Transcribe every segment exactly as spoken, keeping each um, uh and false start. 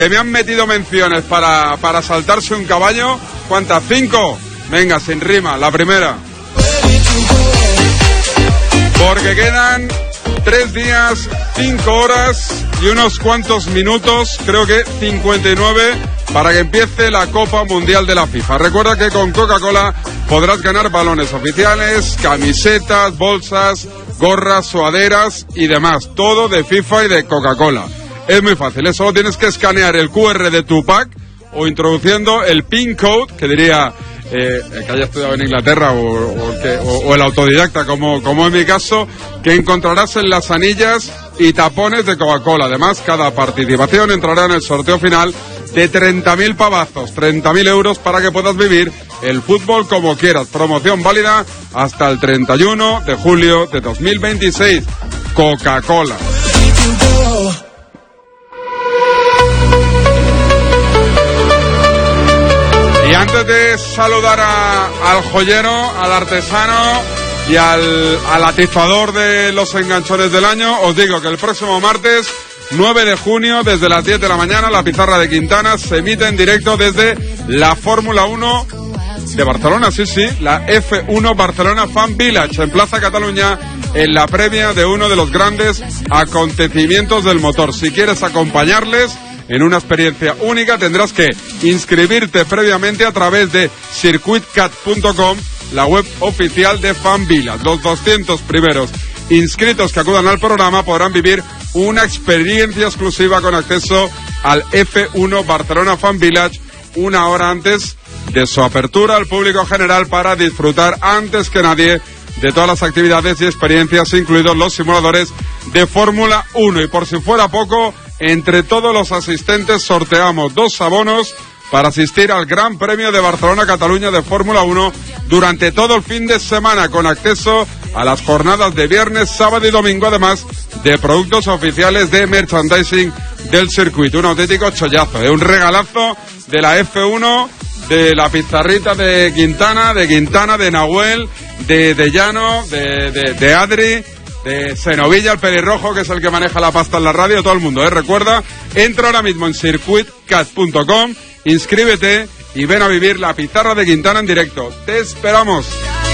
Que me han metido menciones para, para saltarse un caballo. ¿Cuántas? ¿Cinco? Venga, sin rima, la primera. Porque quedan tres días, cinco horas y unos cuantos minutos, creo que cincuenta y nueve, para que empiece la Copa Mundial de la FIFA. Recuerda que con Coca-Cola podrás ganar balones oficiales, camisetas, bolsas, gorras, sudaderas y demás. Todo de FIFA y de Coca-Cola. Es muy fácil, ¿eh? Solo tienes que escanear el cu erre de tu pack o introduciendo el pin code, que diría eh, que haya estudiado en Inglaterra o, o, que, o, o el autodidacta, como, como en mi caso, que encontrarás en las anillas y tapones de Coca-Cola. Además, cada participación entrará en el sorteo final de treinta mil pavazos, treinta mil euros, para que puedas vivir el fútbol como quieras. Promoción válida hasta el treinta y uno de julio de dos mil veintiséis. Coca-Cola. Y antes de saludar a, al joyero, al artesano y al, al atizador de los enganchones del año, os digo que el próximo martes nueve de junio, desde las diez de la mañana, la pizarra de Quintana se emite en directo desde la Fórmula uno de Barcelona, sí, sí, la efe uno Barcelona Fan Village, en Plaza Cataluña, en la previa de uno de los grandes acontecimientos del motor. Si quieres acompañarles en una experiencia única, tendrás que inscribirte previamente a través de circuit cat punto com, la web oficial de Fan Village. Los doscientos primeros inscritos que acudan al programa podrán vivir una experiencia exclusiva con acceso al efe uno Barcelona Fan Village una hora antes de su apertura al público general, para disfrutar antes que nadie de todas las actividades y experiencias, incluidos los simuladores de Fórmula uno. Y por si fuera poco, entre todos los asistentes sorteamos dos abonos para asistir al Gran Premio de Barcelona-Cataluña de Fórmula uno durante todo el fin de semana, con acceso a las jornadas de viernes, sábado y domingo, además de productos oficiales de merchandising del circuito. Un auténtico chollazo, ¿eh? Un regalazo de la efe uno, de la pizarrita de Quintana, de Quintana, de Nahuel, de, de Llano, de, de, de Adri, de Senovilla, el pelirrojo, que es el que maneja la pasta en la radio, todo el mundo, ¿eh? Recuerda, entra ahora mismo en circuit cat punto com, inscríbete y ven a vivir la pizarra de Quintana en directo. ¡Te esperamos!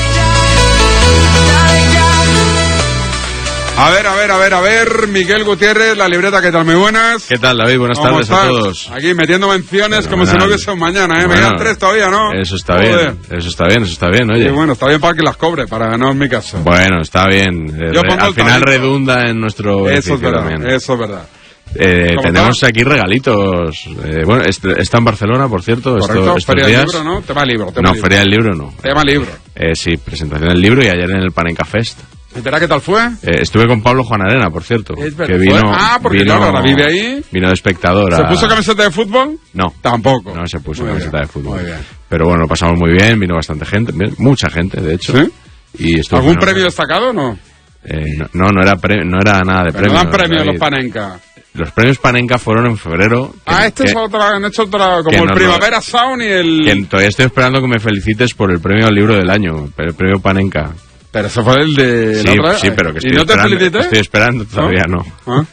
A ver, a ver, a ver, a ver, Miguel Gutiérrez, la libreta, ¿qué tal? Muy buenas. ¿Qué tal, David? Buenas tardes estás? A todos. Aquí metiendo menciones como si no hubiese un mañana, ¿eh? Bueno, me quedan tres todavía, ¿no? Eso está Joder. bien, eso está bien, eso está bien, oye. Sí, bueno, está bien para que las cobre, para no en mi caso. Bueno, está bien. Yo Re, al final talento. redunda en nuestro Eso es verdad, también. eso es verdad. Eh, tenemos está? aquí regalitos. Eh, bueno, este, está en Barcelona, por cierto. Correcto, esto, Feria días. del Libro, ¿no? Tema libro. Tema no, libro. Feria del Libro no. Tema libro. Eh, sí, presentación del libro y ayer en el Panenka Fest. ¿Y verá qué tal fue? Eh, estuve con Pablo Juan Arena, por cierto. Es que vino, ah, porque vino, claro, ahora vive ahí. Vino de espectador. ¿Se a... puso camiseta de fútbol? No. Tampoco. No se puso muy camiseta bien, de fútbol. Muy bien. Pero bueno, lo pasamos muy bien, vino bastante gente, mucha gente, de hecho. ¿Sí? Y estuvo ¿Algún bueno, premio destacado o no? Eh, no? No, no era, pre, no era nada de premio. ¿No dan premios los Panenka? Los premios Panenka fueron en febrero. Que, ah, este que, es otra, han hecho otra, como el Primavera lo, Sound y el... Que todavía estoy esperando que me felicites por el premio al libro del año, el premio Panenka. Pero eso fue el de... Sí, la otra... sí, pero que estoy ¿Y no te esperando, felicité? Estoy esperando, todavía no. no. ¿Ah?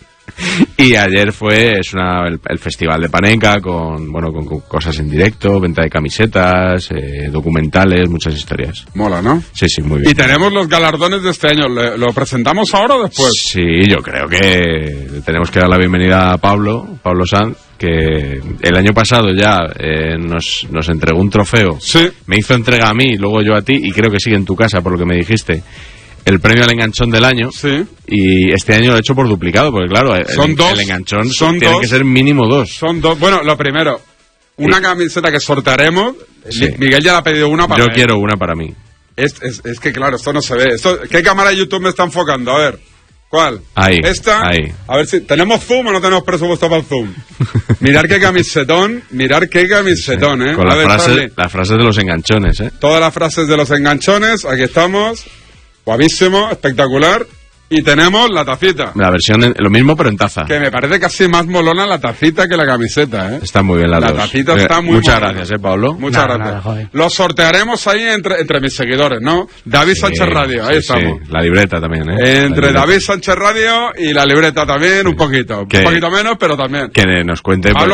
Y ayer fue es una, el, el festival de Panenka con bueno con, con cosas en directo, venta de camisetas, eh, documentales, muchas historias. Mola, ¿no? Sí, sí, muy bien. Y tenemos los galardones de este año. ¿Lo presentamos ahora o después? Sí, yo creo que tenemos que dar la bienvenida a Pablo, Pablo Sanz, que el año pasado ya eh, nos, nos entregó un trofeo. Sí. Me hizo entrega a mí, luego yo a ti, y creo que sigue en tu casa, por lo que me dijiste. El premio al enganchón del año. Sí. Y este año lo he hecho por duplicado, porque claro, son el, dos, el enganchón son tiene dos, que ser mínimo dos. Son dos. Bueno, lo primero, una sí. camiseta que sortearemos. Sí. Miguel ya le ha pedido una para Yo él. quiero una para mí. Es, es, es que claro, esto no se ve. Esto, ¿qué cámara de YouTube me está enfocando? A ver. ¿Cuál? Ahí. ¿Esta? Ahí. A ver si... ¿Tenemos zoom o no tenemos presupuesto para el zoom? Mirar qué camisetón, mirar qué camisetón, ¿eh? Con las frases, las frases de los enganchones, ¿eh? Todas las frases de los enganchones, aquí estamos. Guapísimo, espectacular. Y tenemos la tacita. La versión, de, lo mismo pero en taza. Que me parece casi más molona la tacita que la camiseta, ¿eh? Está muy bien la La dos. tacita está muy Muchas molona. gracias, ¿eh, Pablo? Muchas nada, gracias. Nada, Lo sortearemos ahí entre, entre mis seguidores, ¿no? David Sí, Sánchez Radio, ahí sí, estamos. Sí. La libreta también, ¿eh? Entre David Sánchez Radio y la libreta también, sí. un poquito. Que, un poquito menos, pero también. Que nos cuente... Pablo